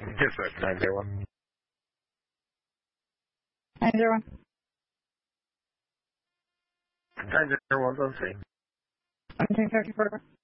Dispatch 901. 901. 901's on scene. I'm taking 54.